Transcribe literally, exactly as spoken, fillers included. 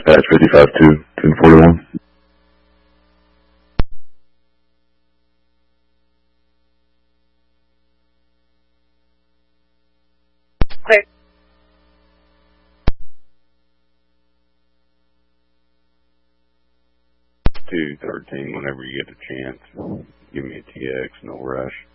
dispatch fifty-five two, ten forty-one. Okay. two thirteen, whenever you get a chance, give me a T X, no rush.